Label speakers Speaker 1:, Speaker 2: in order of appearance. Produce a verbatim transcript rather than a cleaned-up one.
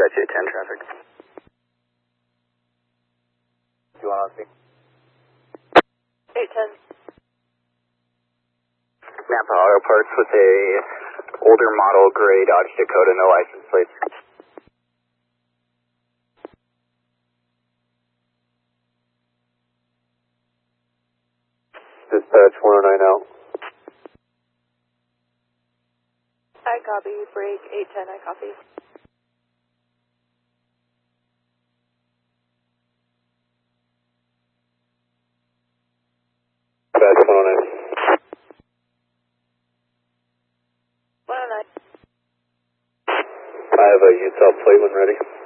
Speaker 1: Dispatch eight ten traffic. Do you want to speak?
Speaker 2: eight ten.
Speaker 1: Napa Auto Parts with a older model gray Dodge Dakota, no license plates. Dispatch one oh nine L.
Speaker 2: I copy. Break eight ten, I copy.
Speaker 1: Dispatch one oh nine.
Speaker 2: one oh nine.
Speaker 1: I have a Utah plate when ready.